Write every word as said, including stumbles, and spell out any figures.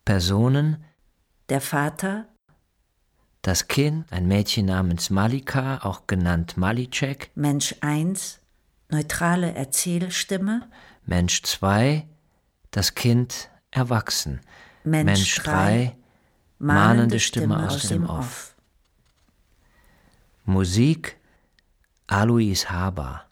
Personen: der Vater, das Kind, ein Mädchen namens Malika, auch genannt Malicek. Mensch eins, neutrale Erzählstimme. Mensch zwei, das Kind, erwachsen. Mensch, Mensch drei, mahnende Stimme aus dem Off. Musik: Alois Haber.